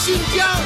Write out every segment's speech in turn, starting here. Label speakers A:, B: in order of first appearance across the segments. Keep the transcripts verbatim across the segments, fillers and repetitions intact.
A: Шинжаан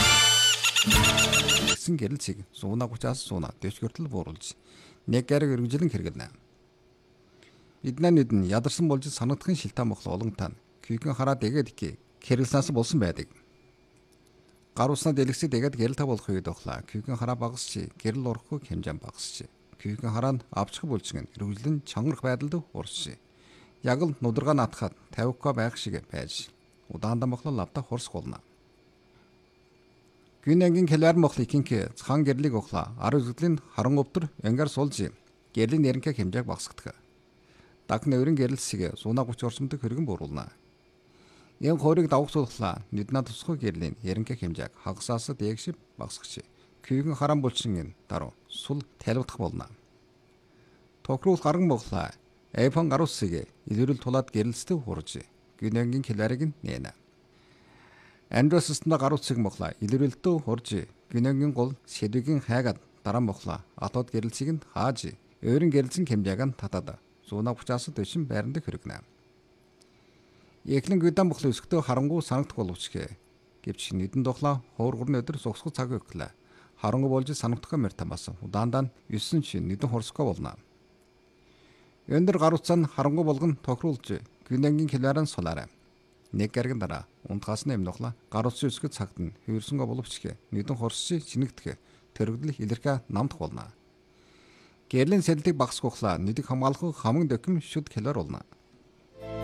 B: гэсэн гэрэлцгийг сууна гучаас сууна дэвшгэртэл бууруулж нэг гараг өргөжлөн хэрэглэнэ. Биднээд нь ядарсан болж санагдахын шилтаан мохлоо олон тань күйгэн хараад тэгээд их хэрэглэнээс болсон байдаг. Гар уснаа дэлгэсэд тэгээд гэрэл та болох үед охлаа. Күйгэн хараа багасч гэрэл урахгүй хэмжээн багасч. Күйгэн хараа нь авчх бүлжгэн эргэлэн чонгорох байдалд урсч. Яг л нударгаа натхад тавихгүй байх шиг байж. Удаандаа мохлоо лавта хорсгуулна. Гүнэнгийн хэлээр мохлыг кинкэ цхан гэрлийг охлаа. Ар үзэгдлийн харан өвдөр янгаар суулж гэрлийн нэрнгэ хэмжээг багасгадаг. Даг нэрэн гэрэлсийг сууна гуч орсомдог хэрэгэн бууруулна. Ийм хориг давхсуулахлаа нүднаа тусах гэрлийн яринкэ хэмжээг хагасаас дээгшив багасгач. Күйгэн харан булчин даруй сул тайлбардах болно. Токруул гарган моглаа. Айфон гаруусыг илэрэл тулаад гэрэлстэй хурж. Гүнэнгийн хэлээрийг нээнэ. Android системд гаруусыг моглаа. Илэрэлдөө хурж. Гүнэнгийн гол сэдвийн хайгаад дараа моглаа. Атод гэрэлсийг нь хааж. Өөрийн гэрэлсэн хэмжээг нь татаад. Сууна гучаас дэшин байранд хэрэгнэ. Эхлэн гүдэн бохлоо өсгтөө харангуй санагдах боловч гэвч нэгэн дохлоо хуургурны өдөр сухсах цаг өглөө. Харангуй болж санагдах мэртамаас удаандаа юусэн чи нэгэн хорсгоо болно. Өндөр гаруцаа нь харангуй болгон тохируулж гүнэнгийн хэлээрэн сулаарай. Нэг гаргийн дараа унтгаас нь эмнохлоо гаруцсан өсгөд цагт нь хөвөрсөнгөө боловч нэгэн хорсчи чинэгдэх төрөгдөл илэрхэ намдах болно. Гэрлийн сэллийг багасгуулаа нэдэг хамгаалах хамаг доким шүд хэлээр болно.